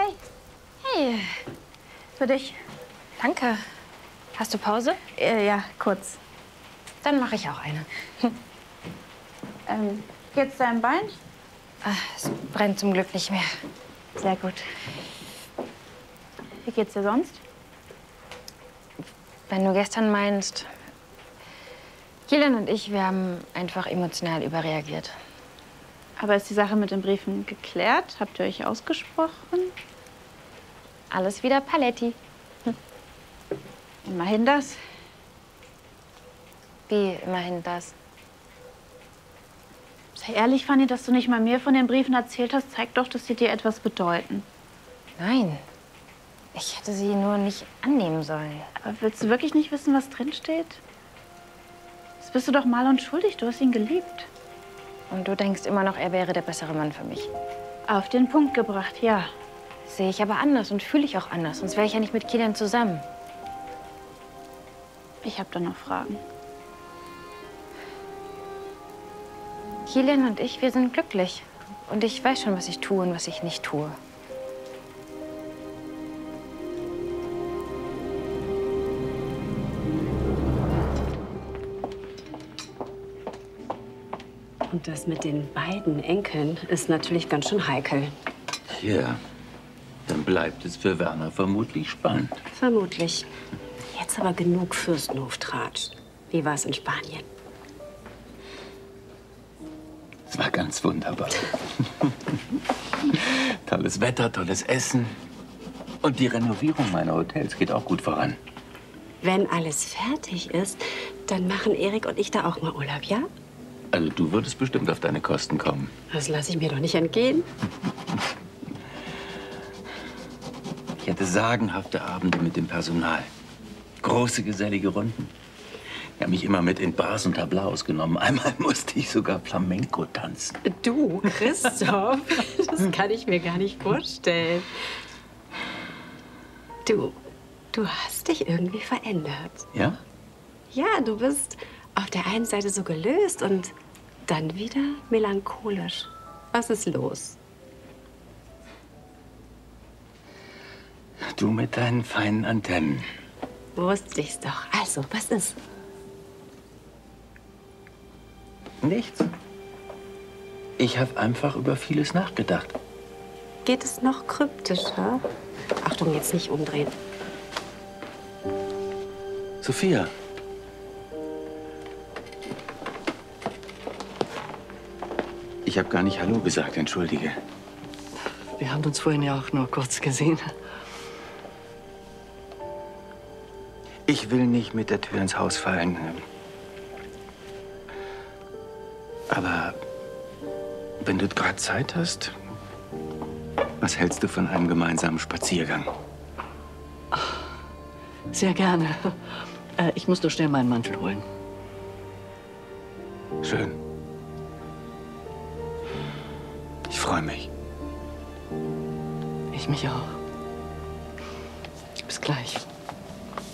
Hi. Hey. Für dich. Danke. Hast du Pause? Ja, kurz. Dann mache ich auch eine. Geht's deinem Bein? Es brennt zum Glück nicht mehr. Sehr gut. Wie geht's dir sonst? Wenn du gestern meinst, Kilian und ich, wir haben einfach emotional überreagiert. Aber ist die Sache mit den Briefen geklärt? Habt ihr euch ausgesprochen? Alles wieder Paletti. Immerhin das. Wie immerhin das. Sei ehrlich, Fanny, dass du nicht mal mir von den Briefen erzählt hast, zeigt doch, dass sie dir etwas bedeuten. Nein. Ich hätte sie nur nicht annehmen sollen. Aber willst du wirklich nicht wissen, was drinsteht? Das bist du doch mal und schuldig. Du hast ihn geliebt. Und du denkst immer noch, er wäre der bessere Mann für mich. Auf den Punkt gebracht, ja. Sehe ich aber anders und fühle ich auch anders. Sonst wäre ich ja nicht mit Kilian zusammen. Ich habe da noch Fragen. Kilian und ich, wir sind glücklich. Und ich weiß schon, was ich tue und was ich nicht tue. Und das mit den beiden Enkeln ist natürlich ganz schön heikel. Ja, dann bleibt es für Werner vermutlich spannend. Vermutlich. Jetzt aber genug Fürstenhof-Tratsch. Wie war es in Spanien? Es war ganz wunderbar. Tolles Wetter, tolles Essen. Und die Renovierung meiner Hotels geht auch gut voran. Wenn alles fertig ist, dann machen Erik und ich da auch mal Urlaub, ja? Also du würdest bestimmt auf deine Kosten kommen. Das lasse ich mir doch nicht entgehen. Ich hätte sagenhafte Abende mit dem Personal. Große, gesellige Runden. Die haben mich immer mit in Bars und Tablaos genommen. Einmal musste ich sogar Flamenco tanzen. Du, Christoph, das kann ich mir gar nicht vorstellen. Du hast dich irgendwie verändert. Ja? Ja, du bist auf der einen Seite so gelöst und dann wieder melancholisch. Was ist los? Du mit deinen feinen Antennen. Wusste ich's doch. Also, was ist? Nichts. Ich habe einfach über vieles nachgedacht. Geht es noch kryptischer? Achtung, jetzt nicht umdrehen. Sophia. Ich habe gar nicht Hallo gesagt, entschuldige. Wir haben uns vorhin ja auch nur kurz gesehen. Ich will nicht mit der Tür ins Haus fallen. Aber wenn du gerade Zeit hast, was hältst du von einem gemeinsamen Spaziergang? Sehr gerne. Ich muss nur schnell meinen Mantel holen. Schön. Ich freue mich. Ich mich auch. Bis gleich.